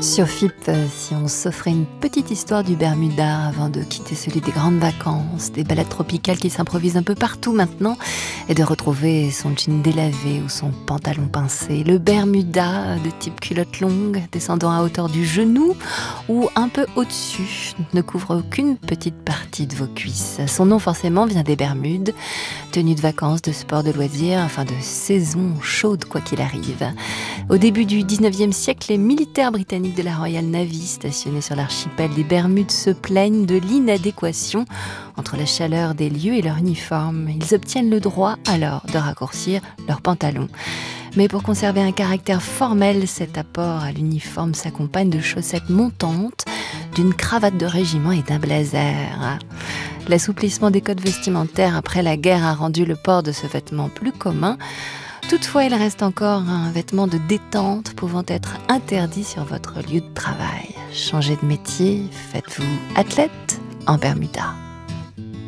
Sur FIP, si on s'offrait une petite histoire du Bermuda avant de quitter celui des grandes vacances, des balades tropicales qui s'improvisent un peu partout maintenant, et de retrouver son jean délavé ou son pantalon pincé, le Bermuda de type culotte longue, descendant à hauteur du genou ou un peu au-dessus, ne couvre aucune petite partie de vos cuisses. Son nom forcément vient des Bermudes, tenue de vacances, de sport, de loisirs, enfin de saison chaude quoi qu'il arrive. Au début du 19e siècle, les militaires britanniques de la Royal Navy stationnés sur l'archipel des Bermudes se plaignent de l'inadéquation entre la chaleur des lieux et leur uniforme. Ils obtiennent le droit alors de raccourcir leurs pantalons. Mais pour conserver un caractère formel, cet apport à l'uniforme s'accompagne de chaussettes montantes, d'une cravate de régiment et d'un blazer. L'assouplissement des codes vestimentaires après la guerre a rendu le port de ce vêtement plus commun. Toutefois, il reste encore un vêtement de détente pouvant être interdit sur votre lieu de travail. Changez de métier, faites-vous athlète en Bermuda.